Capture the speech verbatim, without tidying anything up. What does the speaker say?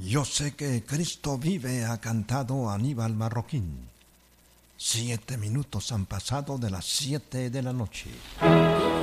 Yo sé que Cristo vive, ha cantado Aníbal Marroquín. Siete minutos han pasado de las siete de la noche.